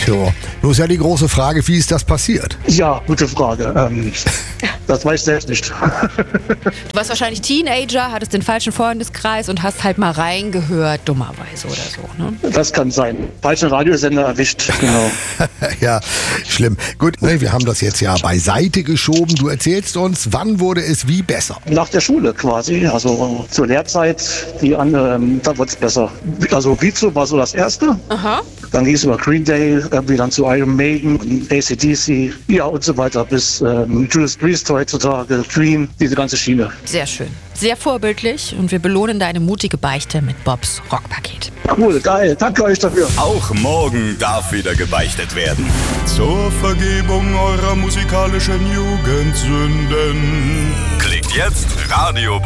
So, nun ist ja die große Frage, wie ist das passiert? Ja, gute Frage. Das weiß ich selbst nicht. Du warst wahrscheinlich Teenager, hattest den falschen Freundeskreis und hast halt mal reingehört, dummerweise oder so, ne? Das kann sein. Falschen Radiosender erwischt, genau. Ja, schlimm. Gut, ne, wir haben das jetzt ja beiseite geschoben. Du erzählst uns, wann wurde es wie besser? Nach der Schule quasi, also zur Lehrzeit, da wurde es besser. Also Vizo war so das Erste. Aha. Dann ging es über Green Day, irgendwie dann zu Iron Maiden, AC/DC, ja und so weiter, bis Judas Priest heutzutage, Queen, diese ganze Schiene. Sehr schön. Sehr vorbildlich und wir belohnen deine mutige Beichte mit Bobs Rockpaket. Cool, geil, danke euch dafür. Auch morgen darf wieder gebeichtet werden. Zur Vergebung eurer musikalischen Jugendsünden. Klickt jetzt radiobob.de.